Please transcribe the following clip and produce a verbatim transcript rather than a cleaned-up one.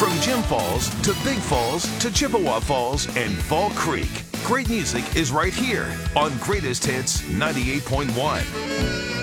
From Jim Falls to Big Falls to Chippewa Falls and Fall Creek, great music is right here on Greatest Hits ninety-eight point one.